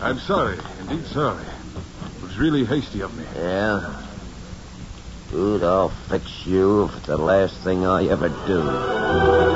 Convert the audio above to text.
I'm sorry. Indeed sorry. It was really hasty of me. Yeah? Good, I'll fix you if it's the last thing I ever do.